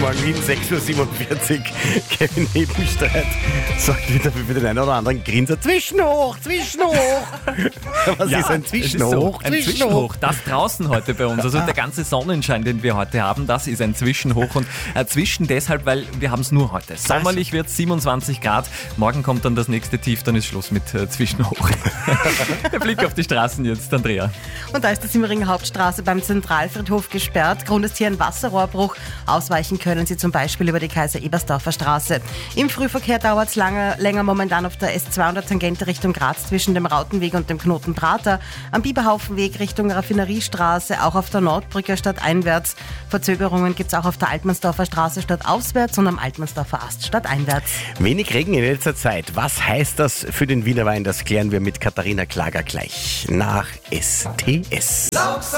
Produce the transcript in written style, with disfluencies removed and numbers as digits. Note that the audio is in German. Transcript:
Morgen in 6.47 Uhr. Kevin Hebenstreit sagt wieder für den einen oder anderen Grinser: Zwischenhoch, Zwischenhoch. Was ist ein Zwischenhoch? Ein Zwischenhoch, das draußen heute bei uns. Also der ganze Sonnenschein, den wir heute haben, das ist ein Zwischenhoch. Und zwischen deshalb, weil wir haben es nur heute. Sommerlich wird 27 Grad. Morgen kommt dann das nächste Tief, dann ist Schluss mit Zwischenhoch. Der Blick auf die Straßen jetzt, Andrea. Und da ist die Simmeringer Hauptstraße beim Zentralfriedhof gesperrt. Grund ist hier ein Wasserrohrbruch. Ausweichen können Sie zum Beispiel über die Kaiser-Ebersdorfer Straße. Im Frühverkehr dauert es länger momentan auf der S200 Tangente Richtung Graz zwischen dem Rautenweg und dem Knoten Prater. Am Biberhaufenweg Richtung Raffineriestraße, auch auf der Nordbrücke stadteinwärts. Verzögerungen gibt es auch auf der Altmannsdorfer Straße stadtauswärts und am Altmannsdorfer Ast stadteinwärts. Wenig Regen in letzter Zeit. Was heißt das für den Wiener Wein? Das klären wir mit Katharina Klager gleich nach STS.